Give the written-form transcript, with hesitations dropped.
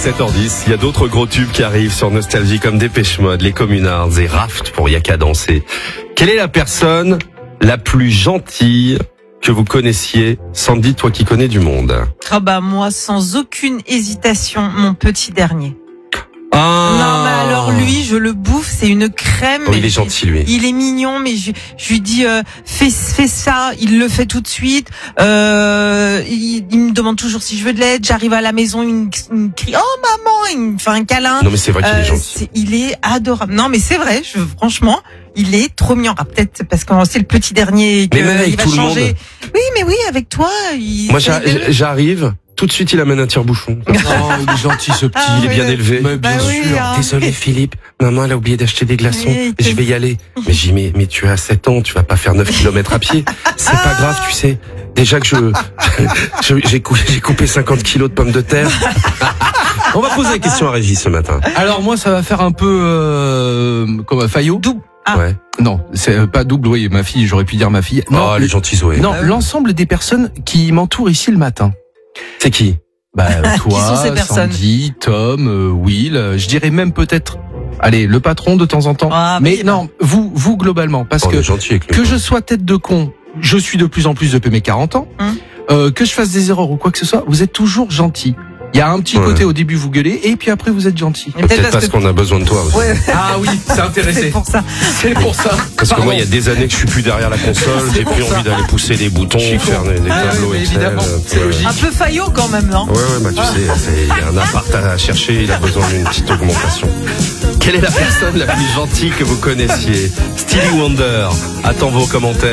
7h10. Il y a d'autres gros tubes qui arrivent sur Nostalgie comme Dépêche Mode, Les Communards et Raft pour Y'a qu'à danser. Quelle est la personne la plus gentille que vous connaissiez, Sandy, toi qui connais du monde? Ah bah moi, sans aucune hésitation, mon petit dernier. Ah. Non mais alors lui, je le bouffe, c'est une crème. Oh, il est gentil lui. Il est mignon, mais je lui dis fais ça, il le fait tout de suite. Il me demande toujours si je veux de l'aide. J'arrive à la maison, il me crie oh maman, il me fait un câlin. Non mais c'est vrai qu'il est gentil. Il est adorable. Non mais c'est vrai, franchement, il est trop mignon. Ah, peut-être parce que c'est le petit dernier que mais même avec il va tout le changer. monde. Oui, mais oui, avec toi. Moi j'arrive. Tout de suite, il amène un tire-bouchon. Oh, il est gentil, ce petit. Il est bien élevé. Mais bien sûr. Oui, hein. Désolé, Philippe. Maman, elle a oublié d'acheter des glaçons. Oui, Je vais y aller. Mais j'ai dit, mais tu as 7 ans, tu vas pas faire 9 km à pied. C'est pas grave, tu sais. Déjà que j'ai coupé 50 kilos de pommes de terre. On va poser la question à Régis ce matin. Alors moi, ça va faire un peu comme Fayot. Double. Ah. Ouais. Non, c'est pas double. Oui, ma fille. J'aurais pu dire ma fille. Non, Oh, elle est gentille, Zoé. non, l'ensemble des personnes qui m'entourent ici le matin. C'est qui? Bah Qui sont toi, ces personnes? Sandy, Tom, Will. Je dirais même peut-être. Allez, le patron de temps en temps. Ah, mais oui, non, vous globalement, parce On que est gentil avec lui. que je sois tête de con, je suis de plus en plus depuis mes 40 ans. Que je fasse des erreurs ou quoi que ce soit, vous êtes toujours gentil. Il y a un petit Ouais. côté au début vous gueulez et puis après vous êtes gentil. Mais Peut-être parce qu'on a besoin de toi aussi. Ouais, Ah oui, c'est intéressé. c'est pour ça. C'est pour ça. Parce que moi, il y a des années que je suis plus derrière la console, j'ai plus envie d'aller pousser des boutons, Je suis con. faire des tableaux oui, mais Excel. évidemment, c'est logique. Un peu faillot quand même, non? Ouais, bah tu sais, il y a un appart à chercher, il a besoin d'une petite augmentation. Quelle est la personne la plus gentille que vous connaissiez? Stevie Wonder attend vos commentaires.